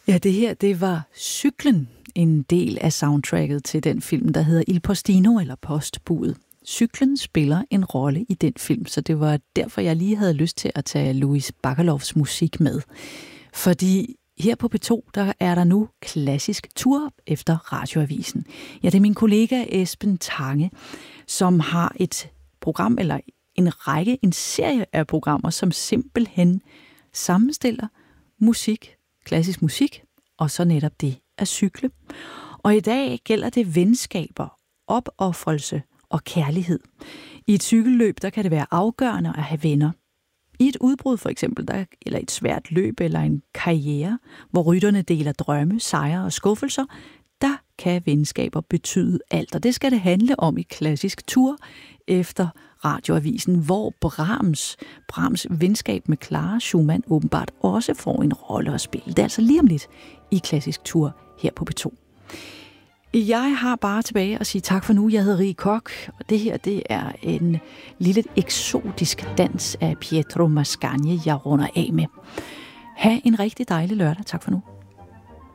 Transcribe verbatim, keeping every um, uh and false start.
Ja, det her, det var Cyklen, en del af soundtracket til den film, der hedder Il Postino, eller Postbudet. Cyklen spiller en rolle i den film, så det var derfor, jeg lige havde lyst til at tage Louis Bakalovs musik med. Fordi her på P to, der er der nu klassisk tur efter Radioavisen. Ja, det er min kollega Esben Tange, som har et program, eller en række, en serie af programmer, som simpelthen sammenstiller musik, klassisk musik, og så netop det at cykle. Og i dag gælder det venskaber, opoffrelse og kærlighed. I et cykelløb, der kan det være afgørende at have venner. I et udbrud for eksempel, der, eller et svært løb eller en karriere, hvor rytterne deler drømme, sejre og skuffelser, der kan venskaber betyde alt. Og det skal det handle om i klassisk tur efter Radioavisen, hvor Brahms, Brahms venskab med Clara Schumann åbenbart også får en rolle at spille. Det er altså lige om lidt i klassisk tur her på P to. Jeg har bare tilbage at sige tak for nu. Jeg hedder Rie Koch, og det her, det er en lille eksotisk dans af Pietro Mascagni, jeg runder af med. Ha' en rigtig dejlig lørdag. Tak for nu.